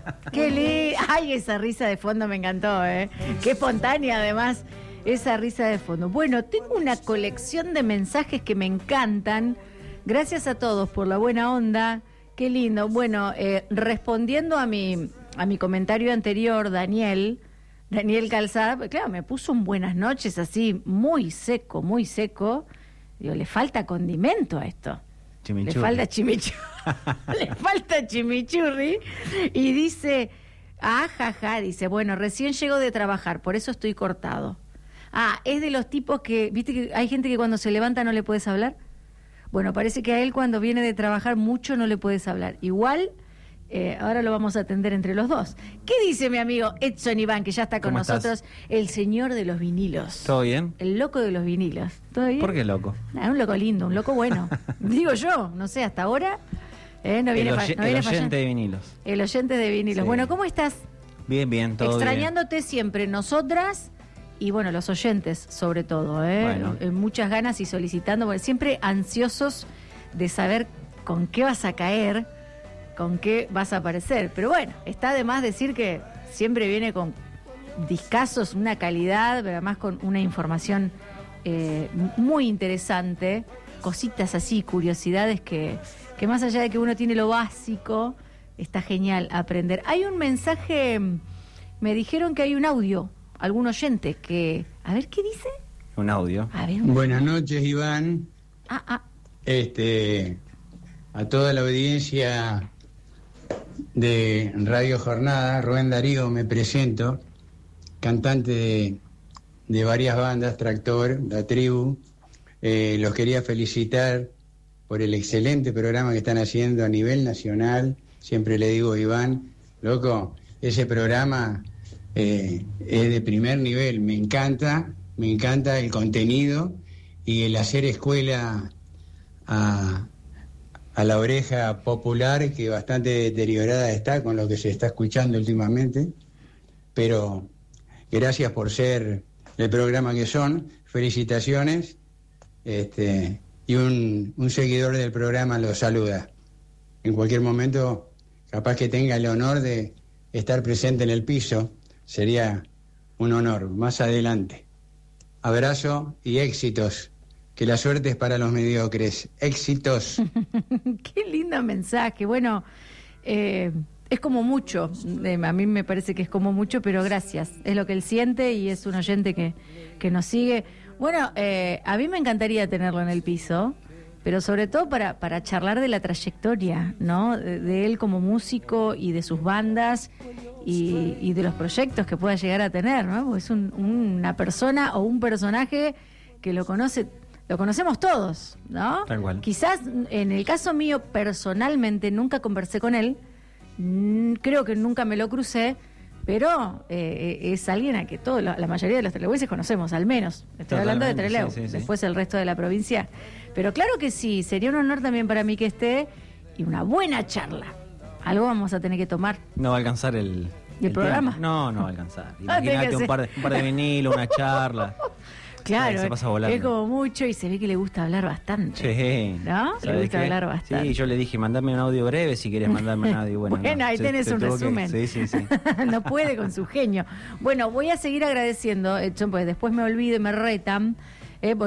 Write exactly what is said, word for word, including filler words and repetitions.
Qué lindo. Ay, esa risa de fondo me encantó, ¿eh? Qué espontánea, además, esa risa de fondo. Bueno, tengo una colección de mensajes que me encantan. Gracias a todos por la buena onda. Qué lindo. Bueno, eh, respondiendo a mi, a mi comentario anterior, Daniel, Daniel Calzada, claro, me puso un buenas noches así, muy seco, muy seco. Digo, le falta condimento a esto. Chimichurri. Le falta chimichurri. Le falta chimichurri. Y dice, ah, jaja, dice, bueno, recién llego de trabajar, por eso estoy cortado. Ah, es de los tipos que, viste que hay gente que cuando se levanta no le puedes hablar. Bueno, parece que a él cuando viene de trabajar mucho no le puedes hablar. Igual, eh, ahora lo vamos a atender entre los dos. ¿Qué dice mi amigo Edson Iván, que ya está con nosotros? Estás? El señor de los vinilos. ¿Todo bien? El loco de los vinilos. ¿Todo bien? ¿Por qué loco? Ah, un loco lindo, un loco bueno. Digo yo, no sé, hasta ahora eh, no viene, el, fa- oye, no viene el oyente fallando. de vinilos. El oyente de vinilos. Sí. Bueno, ¿cómo estás? Bien, bien, todo Extrañándote bien. siempre, nosotras y bueno, los oyentes sobre todo, ¿eh? Bueno. Eh, muchas ganas y solicitando, porque siempre ansiosos de saber con qué vas a caer, con qué vas a aparecer. Pero bueno, está de más decir que siempre viene con discazos, una calidad, pero además con una información eh, muy interesante, cositas así, curiosidades que, que más allá de que uno tiene lo básico, está genial aprender. Hay un mensaje, me dijeron que hay un audio, algún oyente que... A ver, ¿qué dice? Un audio. A ver, Buenas noches, Iván. Ah, ah. Este, a toda la audiencia de Radio Jornada, Rubén Darío me presento, cantante de, de varias bandas, Tractor, La Tribu. Eh, los quería felicitar por el excelente programa que están haciendo a nivel nacional. Siempre le digo, Iván, loco, ese programa eh, es de primer nivel, me encanta, me encanta el contenido y el hacer escuela a, a la oreja popular, que bastante deteriorada está con lo que se está escuchando últimamente, pero gracias por ser el programa que son, felicitaciones, este, y un, un seguidor del programa lo saluda. En cualquier momento, capaz que tenga el honor de estar presente en el piso, sería un honor, más adelante. Abrazo y éxitos. Que la suerte es para los mediocres. Éxitos. Qué lindo mensaje. Bueno, eh, es como mucho. Eh, a mí me parece que es como mucho, pero gracias. Es lo que él siente y es un oyente que, que nos sigue. Bueno, eh, a mí me encantaría tenerlo en el piso, pero sobre todo para, para charlar de la trayectoria, ¿no? De, de él como músico y de sus bandas y, y de los proyectos que pueda llegar a tener, ¿no? Porque es un, una persona o un personaje que lo conoce... Lo conocemos todos, ¿no? Tal cual. Quizás en el caso mío, personalmente, nunca conversé con él, mm, creo que nunca me lo crucé, pero eh, es alguien a que todo, la, la mayoría de los trelewenses conocemos, al menos. Estoy hablando de Trelew, sí, sí, sí. Después el resto de la provincia. Pero claro que sí, sería un honor también para mí que esté y una buena charla. Algo vamos a tener que tomar. No va a alcanzar el... ¿Y el programa? Tiempo. No, no va a alcanzar. Ah, tiene Imagínate que un ser. par de, un par de vinilos, una charla. Claro, Ay, se pasa volando. es como mucho y se ve que le gusta hablar bastante. Sí. ¿No? Le ¿Sabes gusta qué? hablar bastante. Sí, yo le dije, mandame un audio breve si querés mandarme un audio. Bueno, Bueno, no, ahí se- tenés te un tuvo que- resumen. Sí, sí, sí. No puede con su genio. Bueno, voy a seguir agradeciendo, Edson, pues después me olvido y me retan. eh,